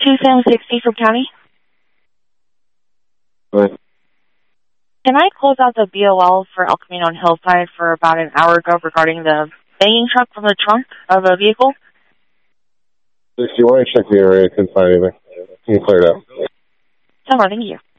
2760 from County. Right. Can I close out the BOL for El Camino on Hillside for about an hour ago regarding the banging truck from the trunk of a vehicle? If you want to check the area, I couldn't find anything. You can clear it out. Somewhere, thank you.